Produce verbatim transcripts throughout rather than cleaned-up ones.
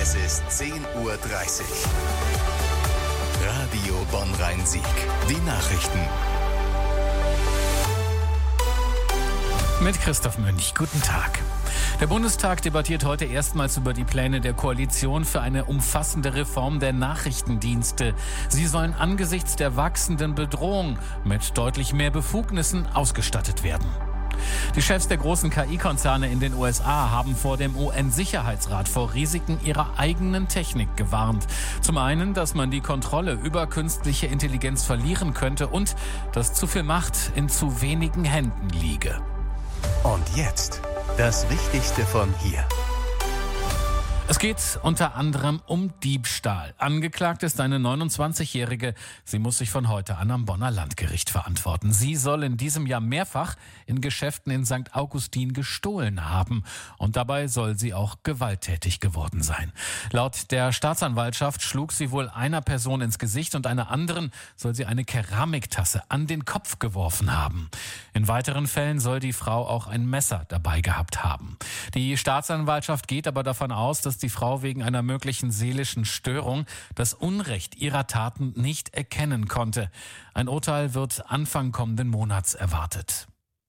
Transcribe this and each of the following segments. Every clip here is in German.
Es ist zehn Uhr dreißig. Radio Bonn-Rhein-Sieg. Die Nachrichten. Mit Christoph Münch. Guten Tag. Der Bundestag debattiert heute erstmals über die Pläne der Koalition für eine umfassende Reform der Nachrichtendienste. Sie sollen angesichts der wachsenden Bedrohung mit deutlich mehr Befugnissen ausgestattet werden. Die Chefs der großen K I-Konzerne in den U S A haben vor dem U N-Sicherheitsrat vor Risiken ihrer eigenen Technik gewarnt. Zum einen, dass man die Kontrolle über künstliche Intelligenz verlieren könnte und dass zu viel Macht in zu wenigen Händen liege. Und jetzt das Wichtigste von hier. Es geht unter anderem um Diebstahl. Angeklagt ist eine neunundzwanzigjährige. Sie muss sich von heute an am Bonner Landgericht verantworten. Sie soll in diesem Jahr mehrfach in Geschäften in Sankt Augustin gestohlen haben. Und dabei soll sie auch gewalttätig geworden sein. Laut der Staatsanwaltschaft schlug sie wohl einer Person ins Gesicht und einer anderen soll sie eine Keramiktasse an den Kopf geworfen haben. In weiteren Fällen soll die Frau auch ein Messer dabei gehabt haben. Die Staatsanwaltschaft geht aber davon aus, dass die Frau wegen einer möglichen seelischen Störung das Unrecht ihrer Taten nicht erkennen konnte. Ein Urteil wird Anfang kommenden Monats erwartet.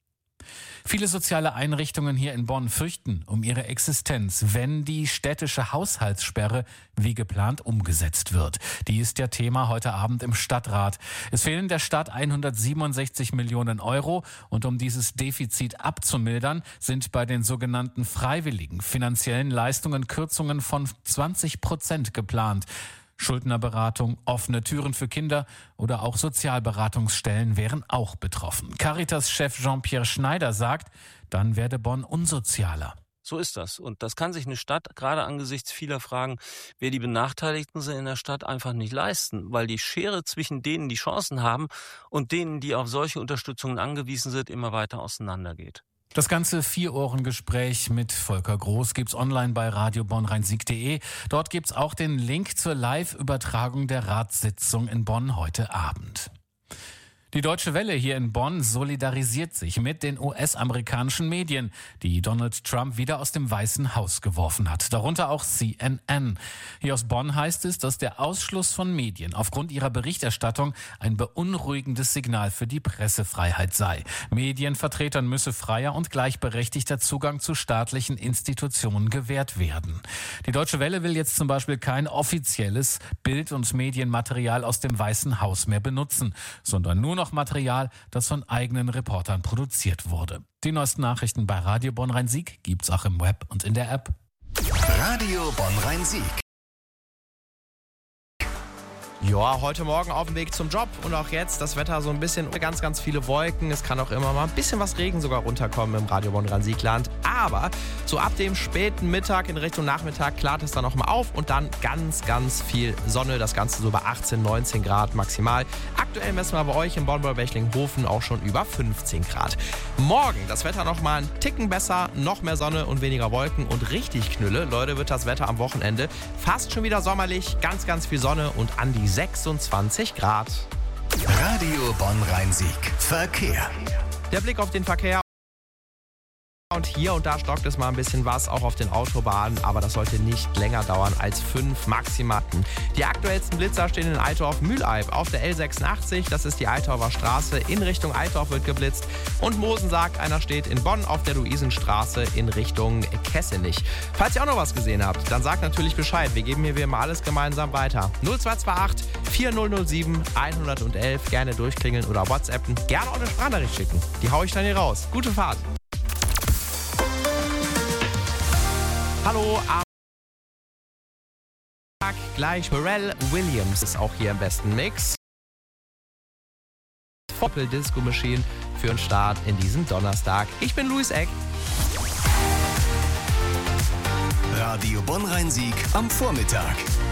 Viele soziale Einrichtungen hier in Bonn fürchten um ihre Existenz, wenn die städtische Haushaltssperre wie geplant umgesetzt wird. Die ist ja Thema heute Abend im Stadtrat. Es fehlen der Stadt hundertsiebenundsechzig Millionen Euro und um dieses Defizit abzumildern, sind bei den sogenannten freiwilligen finanziellen Leistungen Kürzungen von zwanzig Prozent geplant. Schuldnerberatung, offene Türen für Kinder oder auch Sozialberatungsstellen wären auch betroffen. Caritas-Chef Jean-Pierre Schneider sagt, dann werde Bonn unsozialer. So ist das. Und das kann sich eine Stadt, gerade angesichts vieler Fragen, wer die Benachteiligten sind in der Stadt, einfach nicht leisten. Weil die Schere zwischen denen, die Chancen haben und denen, die auf solche Unterstützungen angewiesen sind, immer weiter auseinandergeht. Das ganze Vier-Ohren-Gespräch mit Volker Groß gibt's online bei radio bonn rhein sieg punkt de. Dort gibt's auch den Link zur Live-Übertragung der Ratssitzung in Bonn heute Abend. Die Deutsche Welle hier in Bonn solidarisiert sich mit den U S-amerikanischen Medien, die Donald Trump wieder aus dem Weißen Haus geworfen hat, darunter auch C N N. Hier aus Bonn heißt es, dass der Ausschluss von Medien aufgrund ihrer Berichterstattung ein beunruhigendes Signal für die Pressefreiheit sei. Medienvertretern müsse freier und gleichberechtigter Zugang zu staatlichen Institutionen gewährt werden. Die Deutsche Welle will jetzt zum Beispiel kein offizielles Bild- und Medienmaterial aus dem Weißen Haus mehr benutzen, sondern nur noch Material, das von eigenen Reportern produziert wurde. Die neuesten Nachrichten bei Radio Bonn-Rhein-Sieg gibt's auch im Web und in der App. Radio Bonn-Rhein-Sieg. Ja, heute Morgen auf dem Weg zum Job und auch jetzt das Wetter so ein bisschen, ganz, ganz viele Wolken. Es kann auch immer mal ein bisschen was Regen sogar runterkommen im Radio Bonn-Rhein-Sieg-Land. Aber so ab dem späten Mittag in Richtung Nachmittag klart es dann noch mal auf und dann ganz, ganz viel Sonne. Das Ganze so bei achtzehn, neunzehn Grad maximal. Aktuell messen wir bei euch in Bonn-Bechtlinghofen auch schon über fünfzehn Grad. Morgen das Wetter noch mal einen Ticken besser, noch mehr Sonne und weniger Wolken und richtig Knülle. Leute, wird das Wetter am Wochenende fast schon wieder sommerlich. Ganz, ganz viel Sonne und an die sechsundzwanzig Grad. Radio Bonn-Rhein-Sieg. Verkehr. Der Blick auf den Verkehr. Und hier und da stockt es mal ein bisschen was, auch auf den Autobahnen, aber das sollte nicht länger dauern als fünf maximal. Die aktuellsten Blitzer stehen in Altdorf-Mühleib auf der L sechsundachtzig, das ist die Altdorfer Straße, in Richtung Altdorf wird geblitzt. Und Mosen sagt, einer steht in Bonn auf der Luisenstraße in Richtung Kessenich. Falls ihr auch noch was gesehen habt, dann sagt natürlich Bescheid, wir geben hier wie immer alles gemeinsam weiter. null zwei zwei acht, vier null null sieben, eins eins eins, gerne durchklingeln oder WhatsAppen, gerne auch eine Sprachnachricht schicken. Die hau ich dann hier raus. Gute Fahrt! Hallo, am Tag gleich Pharrell Williams ist auch hier im besten Mix. Doppel Disco Machine für einen Start in diesem Donnerstag. Ich bin Luis Eck. Radio Bonn-Rhein-Sieg am Vormittag.